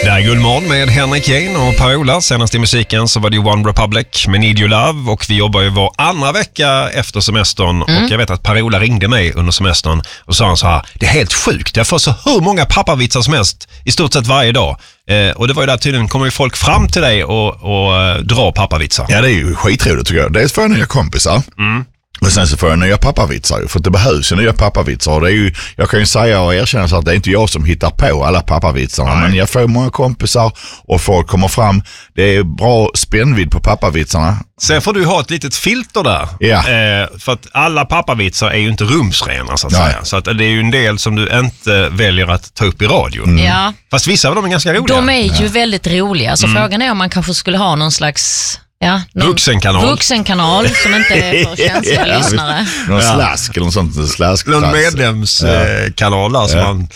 Det är Guldmorgon med Henrik Jane och Per-Ola. Senast i musiken så var det ju One Republic med Need You Love. Och vi jobbar ju var andra vecka efter semestern. Och jag vet att Per-Ola ringde mig under semestern och sa han så här: det är helt sjukt, jag får så hur många pappavitsar som helst i stort sett varje dag. Och det var ju där tydligen kommer ju folk fram till dig och dra pappavitsar. Ja, det är ju skitroligt tycker jag. Dels får jag nya kompisar. Och sen så får jag nya pappavitsar. För det behövs ju nya pappavitsar. Och det är ju, jag kan ju säga och erkänna så att det är inte jag som hittar på alla pappavitsarna. Men jag får många kompisar och folk kommer fram. Det är bra spännvidd på pappavitsarna. Sen får du ha ett litet filter där. Ja. För att alla pappavitsar är ju inte rumsrena så att säga. Så att det är ju en del som du inte väljer att ta upp i radio. Ja. Fast vissa av dem är ganska roliga. De är ju väldigt roliga. Så frågan är om man kanske skulle ha någon slags... Ja, vuxenkanal som inte är för känsliga lyssnare. Någon slask eller något sånt. Slask. Någon medlemskanal där som man...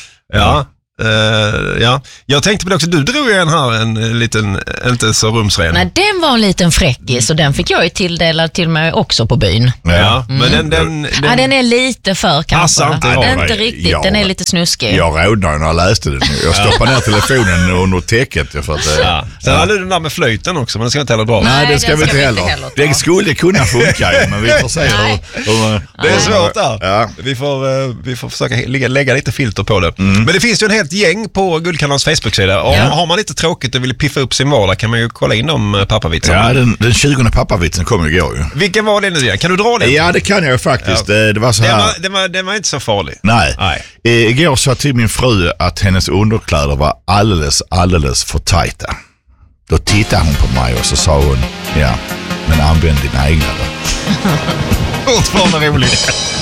Ja. Jag tänkte på det också, du drog ju en liten, inte så rumsren. Nej, den var en liten fräckis och den fick jag ju tilldelad till mig också på byn. Ja, men den är lite för kanske. Inte den är inte riktigt, den är lite snuskig. Jag rådnade när jag läste den. Jag stoppade ner telefonen under täcket. För att, Sen hade du den där med flöjten också, men det ska inte heller dra. Nej, det ska vi inte heller. Det skulle kunna funka, men vi får se det är svårt där. Ja. Vi får försöka lägga lite filter på det. Men det finns ju en helt gäng på Guldkanalens Facebook-sida. Och har man lite tråkigt och vill piffa upp sin vardag kan man ju kolla in de pappavitsarna. Ja, den 20:e pappavitsen kommer ju gå ju. Vilken var det nu igen? Kan du dra den? Ja, det kan jag faktiskt. Ja. Det var så här. Den var inte så farlig. Nej. Igår sa till min fru att hennes underkläder var alldeles för tajta. Då tittade hon på mig och så sa hon, men använd dina egna då. Fortfarande roligt.